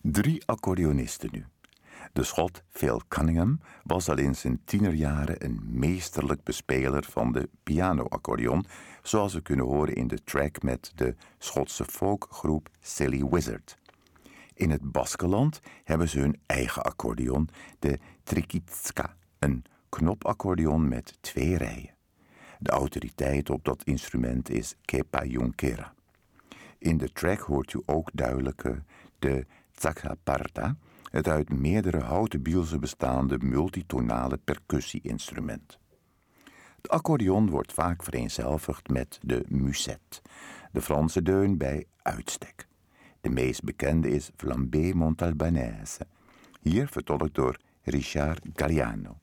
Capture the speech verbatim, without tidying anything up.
Drie accordeonisten nu. De Schot Phil Cunningham was al in zijn tienerjaren een meesterlijk bespeler van de piano-accordeon, zoals we kunnen horen in de track met de Schotse folkgroep Silly Wizard. In het Baskenland hebben ze hun eigen accordeon, de Trikitska, een knopaccordeon met twee rijen. De autoriteit op dat instrument is Kepa Junkera. In de track hoort u ook duidelijk de Tsakhapardha, het uit meerdere houten bielzen bestaande multitonale percussie-instrument. Het accordeon wordt vaak vereenzelvigd met de musette, de Franse deun bij uitstek. De meest bekende is Flambé Montalbanaise, hier vertolkt door Richard Galliano.